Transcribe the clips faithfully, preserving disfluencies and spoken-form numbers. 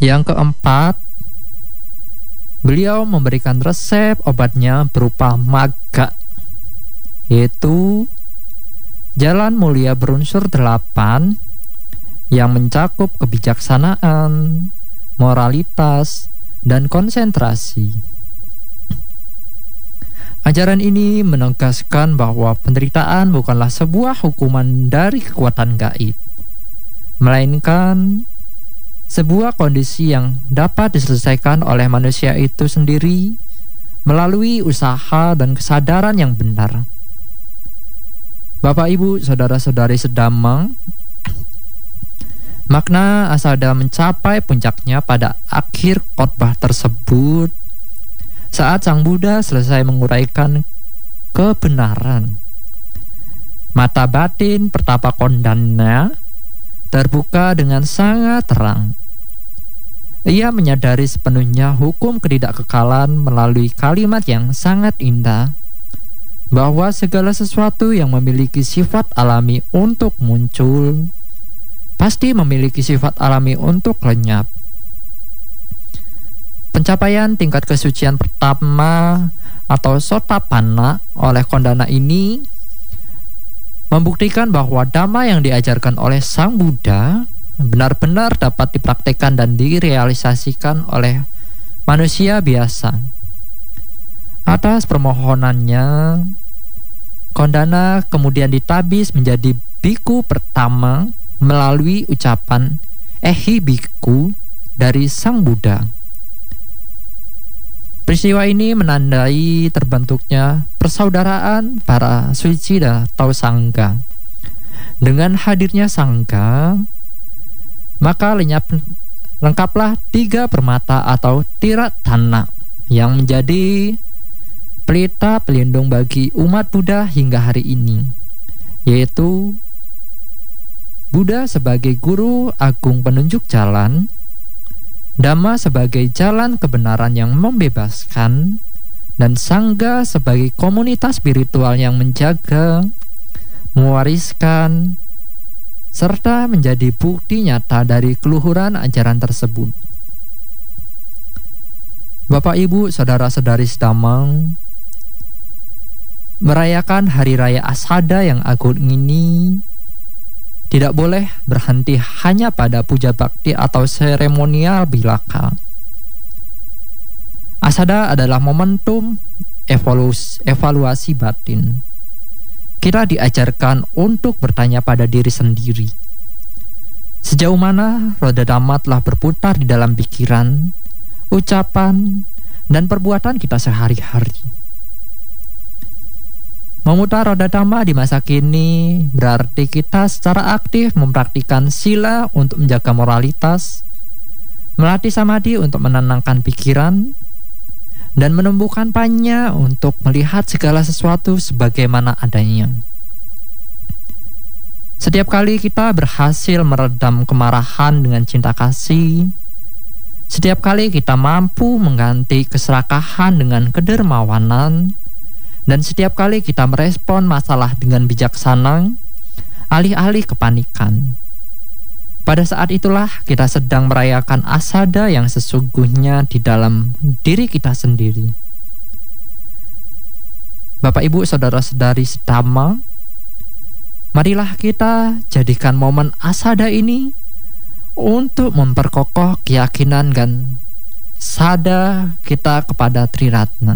Yang keempat, beliau memberikan resep obatnya berupa magga, yaitu jalan mulia berunsur delapan yang mencakup kebijaksanaan, moralitas, dan konsentrasi. Ajaran ini menegaskan bahwa penderitaan bukanlah sebuah hukuman dari kekuatan gaib, melainkan sebuah kondisi yang dapat diselesaikan oleh manusia itu sendiri melalui usaha dan kesadaran yang benar. Bapak, Ibu, saudara-saudari sedamang, makna asada mencapai puncaknya pada akhir khotbah tersebut saat Sang Buddha selesai menguraikan kebenaran. Mata batin pertapa Kondana terbuka dengan sangat terang. Ia menyadari sepenuhnya hukum ketidakkekalan melalui kalimat yang sangat indah, bahwa segala sesuatu yang memiliki sifat alami untuk muncul pasti memiliki sifat alami untuk lenyap. Pencapaian tingkat kesucian pertama atau Sotapanna oleh Kondana ini membuktikan bahwa dhamma yang diajarkan oleh Sang Buddha benar-benar dapat dipraktikkan dan direalisasikan oleh manusia biasa. Atas permohonannya, Kondana kemudian ditabis menjadi biku pertama melalui ucapan Ehi Bhikkhu dari Sang Buddha. Peristiwa ini menandai terbentuknya persaudaraan para suci atau sangga. Dengan hadirnya sangga, maka lenyap lengkaplah tiga permata atau tiratana yang menjadi pelita pelindung bagi umat Buddha hingga hari ini, yaitu Buddha sebagai guru agung penunjuk jalan, Dhamma sebagai jalan kebenaran yang membebaskan, dan Sangha sebagai komunitas spiritual yang menjaga, mewariskan, serta menjadi bukti nyata dari keluhuran ajaran tersebut. Bapak, Ibu, saudara-saudari sedamang, merayakan Hari Raya Asada yang agung ini tidak boleh berhenti hanya pada puja bakti atau seremonial belaka. Asada adalah momentum evaluasi, evaluasi batin. Kita diajarkan untuk bertanya pada diri sendiri. Sejauh mana roda dhamma telah berputar di dalam pikiran, ucapan, dan perbuatan kita sehari-hari. Memutar roda dhamma di masa kini berarti kita secara aktif mempraktikkan sila untuk menjaga moralitas, melatih samadhi untuk menenangkan pikiran, dan menumbuhkan panya untuk melihat segala sesuatu sebagaimana adanya. Setiap kali kita berhasil meredam kemarahan dengan cinta kasih, setiap kali kita mampu mengganti keserakahan dengan kedermawanan, dan setiap kali kita merespon masalah dengan bijaksana, alih-alih kepanikan, pada saat itulah kita sedang merayakan asada yang sesungguhnya di dalam diri kita sendiri. Bapak, Ibu, saudara-saudari sedama, marilah kita jadikan momen asada ini untuk memperkokoh keyakinan dan sada kita kepada Triratna.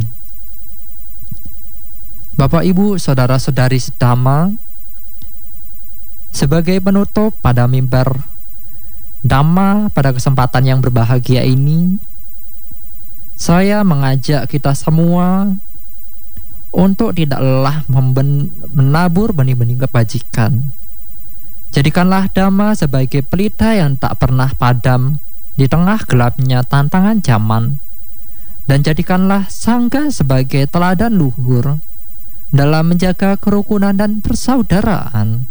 Bapak, Ibu, saudara-saudari sedama, sebagai penutup pada mimbar Dhamma pada kesempatan yang berbahagia ini, saya mengajak kita semua untuk tidak lelah memben- menabur benih-benih kebajikan. Jadikanlah Dhamma sebagai pelita yang tak pernah padam di tengah gelapnya tantangan zaman, dan jadikanlah Sangha sebagai teladan luhur dalam menjaga kerukunan dan persaudaraan.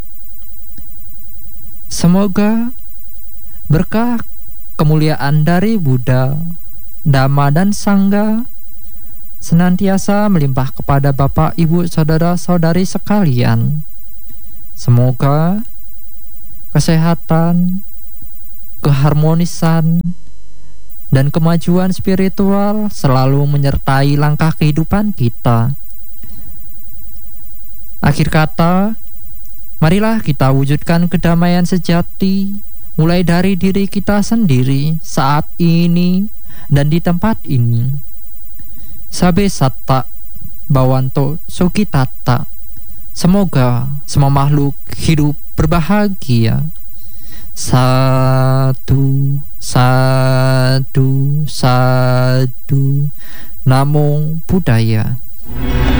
Semoga berkah kemuliaan dari Buddha, Dhamma, dan Sangha senantiasa melimpah kepada Bapak, Ibu, saudara-saudari sekalian. Semoga kesehatan, keharmonisan, dan kemajuan spiritual selalu menyertai langkah kehidupan kita. Akhir kata, marilah kita wujudkan kedamaian sejati mulai dari diri kita sendiri saat ini dan di tempat ini. Sabe Satta Bawanto Sukitata. Semoga semua makhluk hidup berbahagia. Satu, satu, satu. Namo Buddhaya.